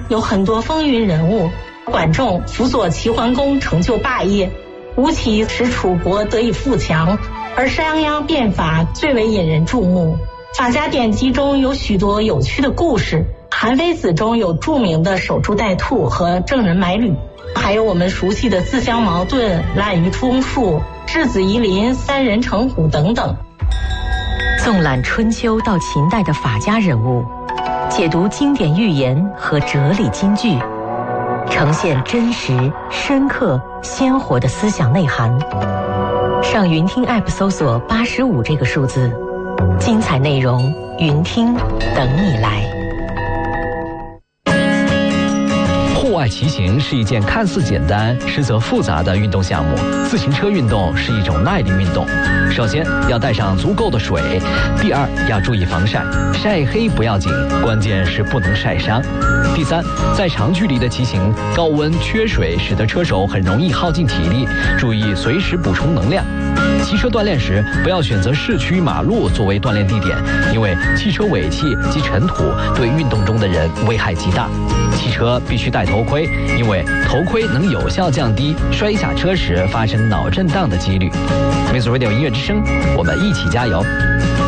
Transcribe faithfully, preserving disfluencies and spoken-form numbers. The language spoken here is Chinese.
有很多风云人物，管仲辅佐齐桓公成就霸业，吴起使楚国得以富强，而商鞅变法最为引人注目。法家典籍中有许多有趣的故事，韩非子中有著名的守株待兔和郑人买履，还有我们熟悉的自相矛盾、滥竽充数、质子夷陵、三人成虎等等。 纵览春秋到秦代的法家人物，解读经典寓言和哲理金句，呈现真实、深刻、鲜活的思想内涵。上云听 App 搜索八十五这个数字，精彩内容云听等你来。 户外骑行是一件看似简单实则复杂的运动项目。自行车运动是一种耐力运动，首先要带上足够的水，第二要注意防晒，晒黑不要紧，关键是不能晒伤。第三，在长距离的骑行，高温缺水使得车手很容易耗尽体力，注意随时补充能量。骑车锻炼时，不要选择市区马路作为锻炼地点，因为汽车尾气及尘土对运动中的人危害极大。骑车必须戴头盔，因为头盔能有效降低摔下车时发生脑震荡的几率。Muse Radio 音乐之声，我们一起加油。